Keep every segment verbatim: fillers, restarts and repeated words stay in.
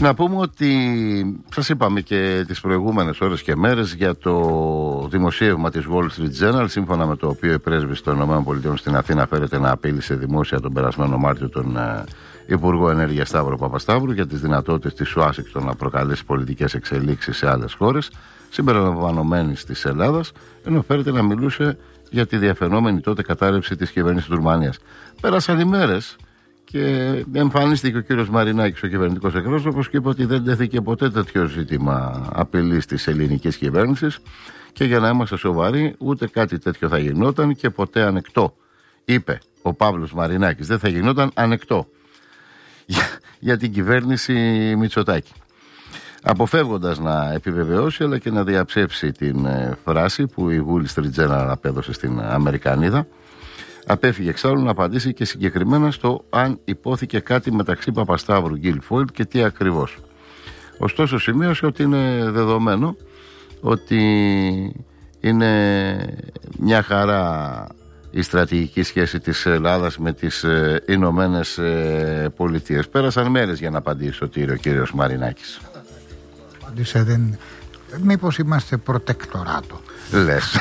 Να πούμε ότι σας είπαμε και τις προηγούμενες ώρες και μέρες για το δημοσίευμα της Wall Street Journal, σύμφωνα με το οποίο η πρέσβης των ΗΠΑ στην Αθήνα φέρεται να απείλησε δημόσια τον περασμένο Μάρτιο τον ε, Υπουργό Ενέργειας Σταύρο Παπασταύρου για τις δυνατότητες της Ουάσιγκτον να προκαλέσει πολιτικές εξελίξεις σε άλλες χώρες, συμπεριλαμβανομένης της Ελλάδας, ενώ φέρεται να μιλούσε για τη διαφαινόμενη τότε κατάρρευση της κυβέρνησης της Ρουμανίας. Πέρασαν οι μέρες και εμφανίστηκε ο κύριος Μαρινάκης, ο κυβερνητικός εκπρόσωπος, και είπε ότι δεν τέθηκε ποτέ τέτοιο ζήτημα απειλής της ελληνικής κυβέρνησης και για να είμαστε σοβαροί, ούτε κάτι τέτοιο θα γινόταν και ποτέ ανεκτό. Είπε ο Παύλος Μαρινάκης, δεν θα γινόταν ανεκτό για, για την κυβέρνηση Μητσοτάκη. Αποφεύγοντας να επιβεβαιώσει αλλά και να διαψεύσει την ε, φράση που η Wall Street Journal απέδωσε στην Αμερικανίδα, απέφυγε εξάλλου να απαντήσει και συγκεκριμένα στο αν υπόθηκε κάτι μεταξύ Παπασταύρου, Γκίλφοιλ και τι ακριβώς. Ωστόσο σημείωσε ότι είναι δεδομένο ότι είναι μια χαρά η στρατηγική σχέση της Ελλάδας με τις ε, Ηνωμένες ε, Πολιτείες. Πέρασαν μέρες για να απαντήσει ο κύριος Μαρινάκης. Απάντησε, δεν... Μήπως είμαστε προτεκτοράτο. Λες.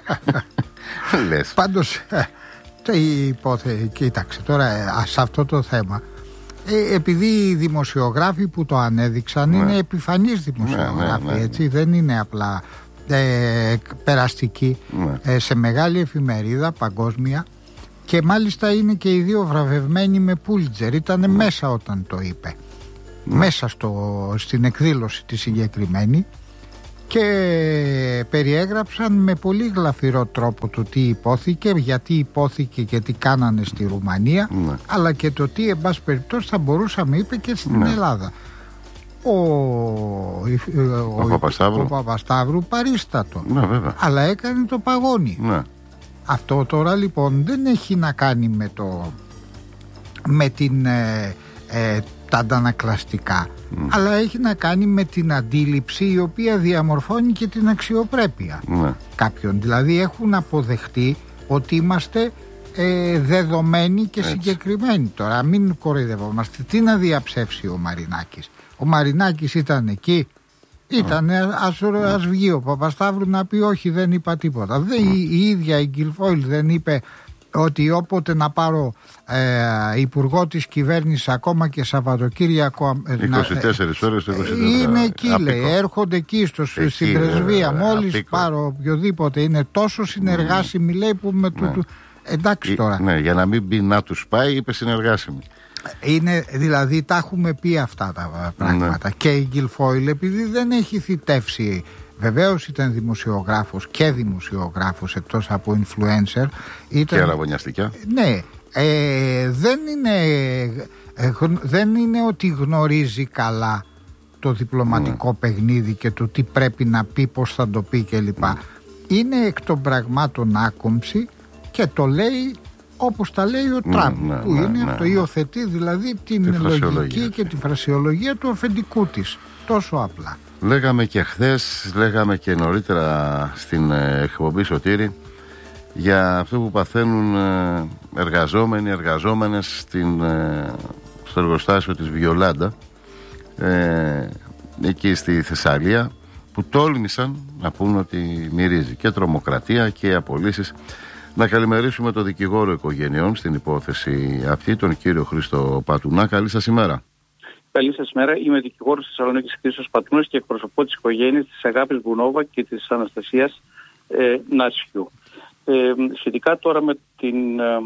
Λες. Πάντως... Η υπόθεση, κοίταξε τώρα σε αυτό το θέμα, ε, επειδή οι δημοσιογράφοι που το ανέδειξαν, ναι, είναι επιφανείς δημοσιογράφοι, ναι, ναι, ναι, έτσι, δεν είναι απλά ε, περαστικοί, ναι, ε, σε μεγάλη εφημερίδα παγκόσμια, και μάλιστα είναι και οι δύο βραβευμένοι με Πούλιτζερ, ήταν, ναι, μέσα όταν το είπε, ναι, μέσα στο, στην εκδήλωση τη συγκεκριμένη, και περιέγραψαν με πολύ γλαφυρό τρόπο το τι υπόθηκε, γιατί υπόθηκε και τι κάνανε στη Ρουμανία, ναι, αλλά και το τι εν πάση περιπτώσει θα μπορούσαμε, είπε, και στην, ναι, Ελλάδα. Ο, ο, ο, ο, Παπασταύρου. ο Παπασταύρου παρίστατο, ναι, βέβαια, αλλά έκανε το παγόνι, ναι. Αυτό τώρα λοιπόν δεν έχει να κάνει με το με την ε, ε, τα αντανακλαστικά, mm. αλλά έχει να κάνει με την αντίληψη η οποία διαμορφώνει και την αξιοπρέπεια mm. κάποιων. Δηλαδή έχουν αποδεχτεί ότι είμαστε ε, δεδομένοι και έτσι συγκεκριμένοι. Τώρα μην κοροϊδευόμαστε. Τι να διαψεύσει ο Μαρινάκης? Ο Μαρινάκης ήταν εκεί, ήταν mm. ας, ας βγει ο Παπασταύρου να πει όχι, δεν είπα τίποτα. mm. δεν, η, η ίδια η Γκίλφοιλ δεν είπε ότι όποτε να πάρω ε, υπουργό της κυβέρνησης, ακόμα και Σαββατοκύριακο, είκοσι τέσσερις ώρες είναι εκεί, λέει, έρχονται εκεί στο, εκεί, στην πρεσβεία, ε, μόλις απίκο. πάρω οποιοδήποτε, είναι τόσο συνεργάσιμοι, λέει, που με ναι. του, εντάξει τώρα, ναι, για να μην πει να τους πάει, είπε συνεργάσιμοι. Είναι, δηλαδή τα έχουμε πει αυτά τα πράγματα, ναι. Και η Γκίλφοιλ, επειδή δεν έχει θητεύσει, βεβαίως ήταν δημοσιογράφος και δημοσιογράφος εκτός από influencer, ήταν, και αραβωνιαστικά. Ναι, ε, δεν είναι ε, δεν είναι ότι γνωρίζει καλά το διπλωματικό mm. παιχνίδι και το τι πρέπει να πει, πώς θα το πει κλπ. Mm. Είναι εκ των πραγμάτων άκομψη και το λέει όπως τα λέει ο Τραμπ, mm, ναι, που ναι, είναι ναι, αυτό, ναι. υιοθετεί δηλαδή την λογική και τη φρασιολογία του αφεντικού της, τόσο απλά. Λέγαμε και χθες, λέγαμε και νωρίτερα στην εκπομπή, Σωτήρη, για αυτό που παθαίνουν εργαζόμενοι, εργαζόμενες στην, στο εργοστάσιο της Βιολάντα, ε, εκεί στη Θεσσαλία, που τόλμησαν να πούν ότι μυρίζει και τρομοκρατία και απολύσεις. Να καλημερίσουμε τον δικηγόρο οικογενειών στην υπόθεση αυτή, τον κύριο Χρήστο Πατουνά. Καλή σας ημέρα. Καλή σας ημέρα. Είμαι δικηγόρος της Θεσσαλονίκης Χρήστος Πατουνός και εκπροσωπώ τις οικογένειες της Αγάπης Μπουνόβα και της Αναστασίας ε, Νάσιου. Ε, σχετικά τώρα με την... Ε,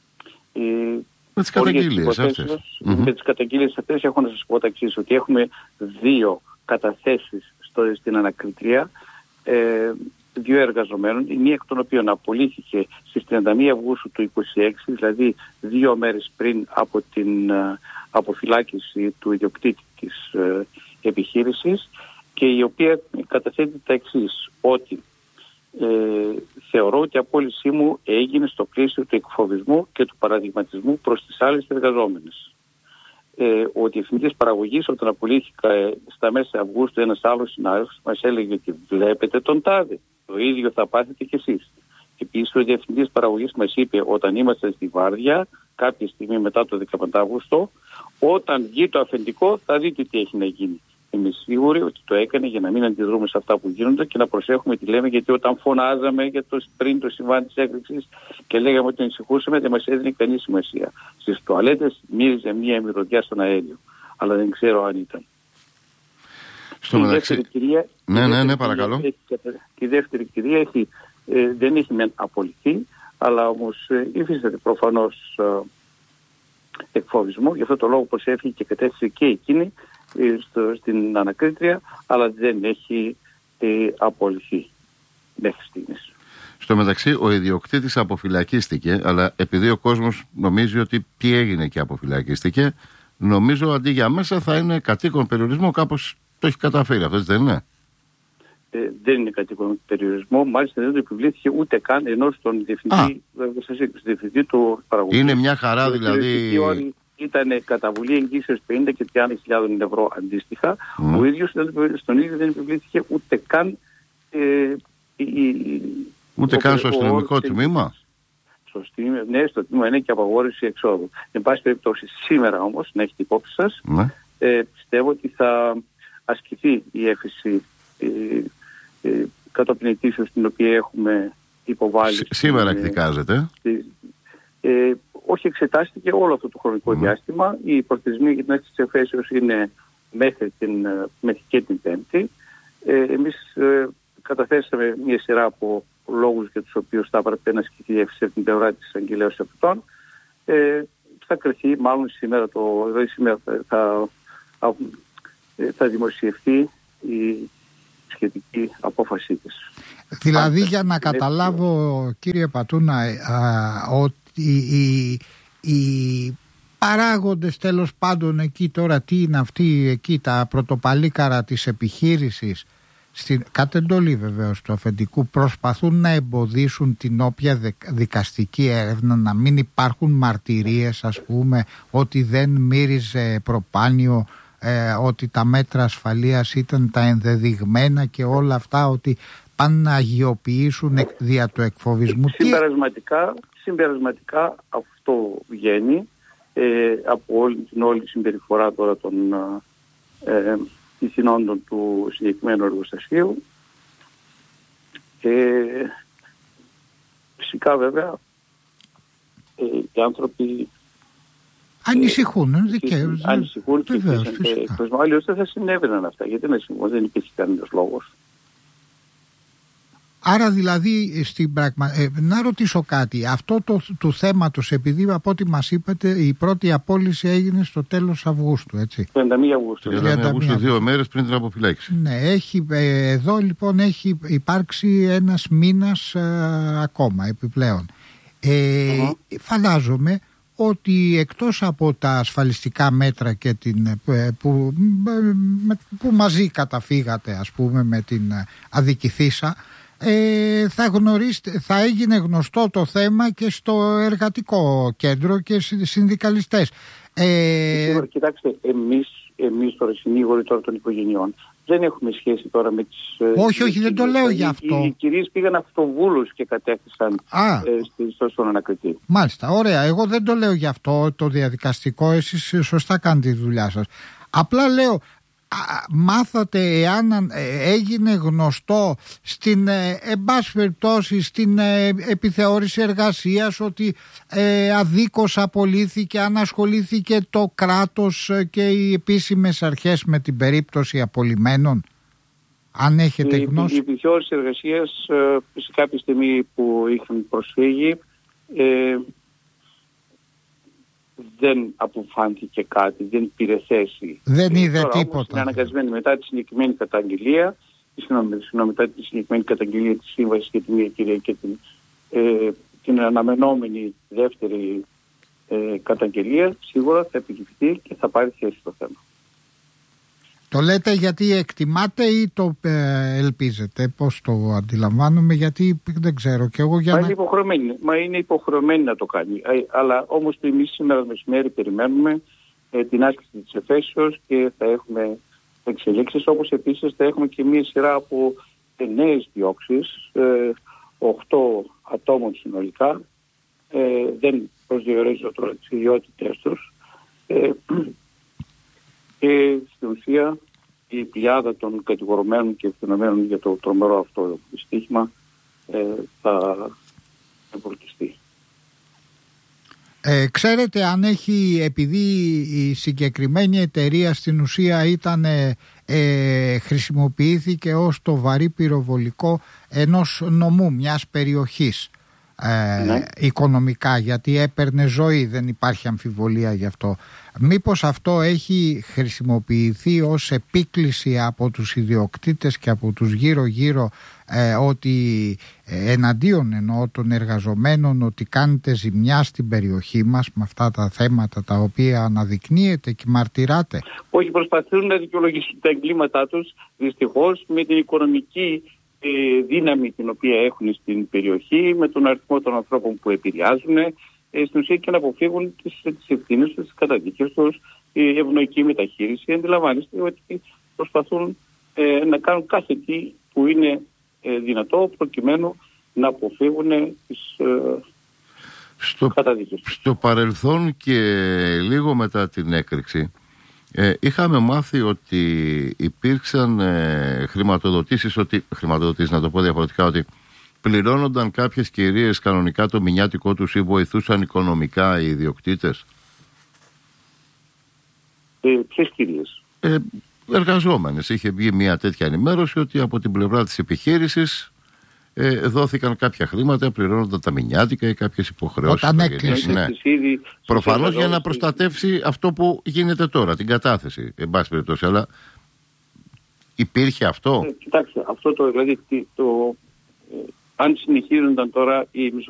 με τις καταγγείλειες αυτές. Με τις καταγγείλειες αυτές έχω να σας πω τα εξής, ότι έχουμε δύο καταθέσεις στο, στην ανακριτρία, ε, δύο εργαζομένων, η μία εκ των οποίων απολύθηκε στις τριάντα μία Αυγούστου του είκοσι έξι, δηλαδή δύο μέρες πριν από την uh, αποφυλάκηση του ιδιοκτήτη της uh, επιχείρησης, και η οποία καταθέτει τα εξής, ότι ε, θεωρώ ότι η απόλυσή μου έγινε στο πλαίσιο του εκφοβισμού και του παραδειγματισμού προς τις άλλες εργαζόμενες. Ε, ο διευθυντής παραγωγής, όταν απολύθηκα ε, στα μέσα Αυγούστου, ένας άλλος συνάδελφος μας έλεγε ότι βλέπετε τον τάδε, το ίδιο θα πάθετε κι εσείς. Και επίσης ο διευθυντής παραγωγής μας είπε, όταν ήμασταν στη βάρδια, κάποια στιγμή μετά το δεκαπέντε Αύγουστο. Όταν βγει το αφεντικό θα δείτε τι έχει να γίνει. Είμαι σίγουροι ότι το έκανε για να μην αντιδρούμε σε αυτά που γίνονται και να προσέχουμε τι λέμε, γιατί όταν φωνάζαμε για το, πριν το συμβάν της έκρηξης και λέγαμε ότι ανησυχούσαμε, δεν μας έδινε κανεί σημασία. Στις τουαλέτες μύριζε μία μυρωδιά στον αέριο, αλλά δεν ξέρω αν ήταν. Στο η μεταξύ... κυρία, ναι, ναι, ναι, παρακαλώ. Έχει, η δεύτερη κυρία έχει, ε, δεν έχει μεν απολυθεί, αλλά όμως ε, υφίσταται προφανώς ε, εκφοβισμό. Γι' αυτό το λόγο προσέφηκε και κατέθεσε και εκείνη ε, στο, στην ανακρίτρια, αλλά δεν έχει ε, απολυθεί μέχρι στιγμής. Στο μεταξύ, ο ιδιοκτήτης αποφυλακίστηκε, αλλά επειδή ο κόσμος νομίζει ότι τι έγινε και αποφυλακίστηκε, νομίζω αντί για μέσα θα είναι κατοίκον περιορισμό, κάπως το έχει καταφέρει. Αυτό δεν είναι. Ε, δεν είναι κατοίκον περιορισμό, μάλιστα δεν το επιβλήθηκε ούτε καν, ενώ στον διευθυντή, διευθυντή του παραγωγού. Είναι μια χαρά δηλαδή. Ήταν καταβολή εγγύσεως πενήντα και τριάντα χιλιάδες ευρώ αντίστοιχα. Mm. Ο ίδιος, στον ίδιο δεν επιβλήθηκε ούτε καν. Ε, η, ούτε ο, καν στο αστυνομικό τμήμα. Στο τμήμα, ναι, στο τμήμα είναι και απαγόρευση εξόδου. Εν πάση περιπτώσει, σήμερα όμως, να έχετε υπόψη σας, mm. ε, πιστεύω ότι θα ασκηθεί η έφεση ε, ε, κατόπιν αιτήσεως την οποία έχουμε υποβάλει. Σ, σήμερα εκδικάζεται. Ε, ε, όχι, εξετάστηκε όλο αυτό το χρονικό mm. διάστημα. Η προθεσμία για την άσκηση της εφέσεως είναι μέχρι, την, μέχρι και την Πέμπτη. Ε, εμείς ε, καταθέσαμε μια σειρά από λόγους για τους οποίους θα έπρεπε να ασκηθεί η έφεση από την πλευρά της Αγγελέως Επτών. Ε, θα κρυθεί μάλλον σήμερα, το, δηλαδή σήμερα θα, θα, θα δημοσιευτεί η σχετική απόφασή της. Δηλαδή, για να καταλάβω, κύριε Πατούνα, α, ότι οι, οι, οι παράγοντες τέλος πάντων εκεί τώρα, τι είναι αυτοί εκεί τα πρωτοπαλίκαρα της επιχείρησης, στην κατ' εντολή βεβαίως του αφεντικού, προσπαθούν να εμποδίσουν την όποια δικαστική έρευνα, να μην υπάρχουν μαρτυρίες, ας πούμε, ότι δεν μύριζε προπάνιο, ε, ότι τα μέτρα ασφαλείας ήταν τα ενδεδειγμένα και όλα αυτά, ότι πάνε να αγιοποιήσουν δια του εκφοβισμού. Συμπερασματικά, συμπερασματικά αυτό βγαίνει ε, από όλη την όλη συμπεριφορά τώρα των ε, ηθινόντων του συγκεκριμένου εργοστασίου. Ε, φυσικά βέβαια ε, οι άνθρωποι ανησυχούν, ε, δικαίως. Ανησυχούν και αλλιώς δεν θα συνέβαιναν αυτά. Γιατί να συμβούν, δεν υπήρχε κανένας λόγος. Άρα δηλαδή στην πραγμα... ε, να ρωτήσω κάτι, αυτό το, του θέματος, επειδή από ό,τι μας είπατε η πρώτη απόλυση έγινε στο τέλος Αυγούστου, έτσι. τριάντα μία Αυγούστου. τριάντα μία Αυγούστου, δύο μέρες πριν την αποφυλάκηση. Ναι, έχει, ε, εδώ λοιπόν έχει υπάρξει ένας μήνας ε, ακόμα επιπλέον. Ε, uh-huh. Φαντάζομαι ότι εκτός από τα ασφαλιστικά μέτρα και την, ε, που, με, που μαζί καταφύγατε, ας πούμε, με την αδικηθήσα, Ε, θα, γνωρίστε, θα έγινε γνωστό το θέμα και στο εργατικό κέντρο και στις συνδικαλιστές. Ε... Κοιτάξτε, εμείς, εμείς τώρα συνήγοροι τώρα των οικογενειών δεν έχουμε σχέση τώρα με τις... Όχι, όχι, δεν το λέω γι' αυτό. Οι, οι κυρίες πήγαν αυτοβούλους και κατέθεσαν ε, στο, στον ανακριτή. Μάλιστα, ωραία. Εγώ δεν το λέω γι' αυτό το διαδικαστικό. Εσείς σωστά κάνετε τη δουλειά σας. Απλά λέω... μάθατε εάν έγινε γνωστό στην ε, εν πάση περιπτώσει στην ε, επιθεώρηση εργασίας ότι ε, αδίκως απολύθηκε, αν ασχολήθηκε το κράτος και οι επίσημες αρχές με την περίπτωση απολυμένων, αν έχετε η, γνώση? Η, η επιθεώρηση εργασίας ε, σε κάποια στιγμή που είχαν προσφύγει ε, δεν αποφάνθηκε κάτι, δεν πήρε θέση. Δεν είδε τώρα, τίποτα. Όμως, είναι αναγκασμένη μετά τη συγκεκριμένη καταγγελία, συγγνώμη, μετά τη συγκεκριμένη καταγγελία της σύμβασης και τη μία κυρία και την, ε, την αναμενόμενη δεύτερη ε, καταγγελία, σίγουρα θα επικυφθεί και θα πάρει θέση στο θέμα. Το λέτε γιατί εκτιμάτε ή το ε, ελπίζετε? Πώς το αντιλαμβάνομαι? Γιατί δεν ξέρω και εγώ για μα να... Είναι υποχρεωμένη, μα είναι υποχρεωμένη να το κάνει. Αλλά όμως εμείς σήμερα μεσημέρι περιμένουμε ε, την άσκηση της εφέσεως και θα έχουμε εξελίξεις, όπως επίσης θα έχουμε και μία σειρά από ε, νέες διώξεις, ε, οχτώ ατόμων συνολικά. Ε, δεν προσδιορίζω τώρα τις ιδιότητες τους. Ε, και στην ουσία η πλειάδα των κατηγορουμένων και ευθυνωμένων για το τρομερό αυτό δυστύχημα ε, θα εμπορτιστεί. Ε, ξέρετε αν έχει, επειδή η συγκεκριμένη εταιρεία στην ουσία ήταν, ε, χρησιμοποιήθηκε ως το βαρύ πυροβολικό ενός νομού, μιας περιοχής, ε, ναι. οικονομικά, γιατί έπαιρνε ζωή, δεν υπάρχει αμφιβολία γι' αυτό. Μήπως αυτό έχει χρησιμοποιηθεί ως επίκληση από τους ιδιοκτήτες και από τους γύρω γύρω, ε, ότι ε, εναντίον εννοώ των εργαζομένων, ότι κάνετε ζημιά στην περιοχή μας με αυτά τα θέματα τα οποία αναδεικνύετε και μαρτυράτε? Όχι, προσπαθούν να δικαιολογήσουν τα εγκλήματά τους δυστυχώς με την οικονομική ε, δύναμη την οποία έχουν στην περιοχή, με τον αριθμό των ανθρώπων που επηρεάζουν, ε, στην ουσία και να αποφύγουν τις, τις ευθύνες τους, τις καταδίκες τους, η ευνοϊκή μεταχείριση. Αντιλαμβάνεστε ότι προσπαθούν ε, να κάνουν κάθε τι που είναι ε, δυνατό προκειμένου να αποφύγουν τις ε, στο, καταδίκες. Στο παρελθόν και λίγο μετά την έκρηξη ε, είχαμε μάθει ότι υπήρξαν ε, χρηματοδοτήσεις, ότι, χρηματοδοτήσεις να το πω διαφορετικά, ότι πληρώνονταν κάποιες κυρίες κανονικά το μηνιάτικό τους ή βοηθούσαν οικονομικά οι ιδιοκτήτες. Ε, ποιες κυρίες? Ε, εργαζόμενες. Είχε βγει μια τέτοια ενημέρωση ότι από την πλευρά της επιχείρησης ε, δόθηκαν κάποια χρήματα, πληρώνονταν τα μηνιάτικα ή κάποιες υποχρεώσεις. Όταν έκλεισε. Ναι. Προφανώς για να προστατεύσει αυτό που γίνεται τώρα, την κατάθεση, εν πάση περιπτώσει. Αλλά υπήρχε αυτό. Ε, κοιτάξτε, αυτό το δηλαδή το, ε, αν συνεχίζονταν τώρα οι